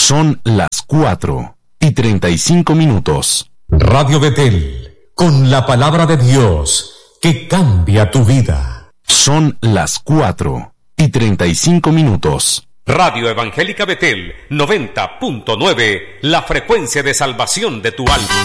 Son las 4:35. Radio Betel, con la palabra de Dios que cambia tu vida. Son las 4:35. Radio Evangélica Betel 90.9, la frecuencia de salvación de tu alma.